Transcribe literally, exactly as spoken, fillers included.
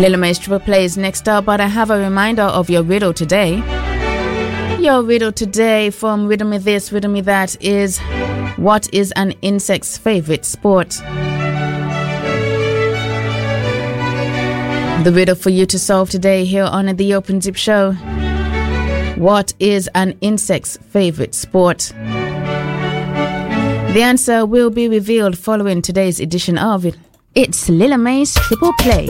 Lila May's Triple Play is next up, but I have a reminder of your riddle today. Your riddle today from Riddle Me This, Riddle Me That is, what is an insect's favorite sport? The riddle for you to solve today here on the Open Zip Show. What is an insect's favorite sport? The answer will be revealed following today's edition of it. It's Lila May's Triple Play.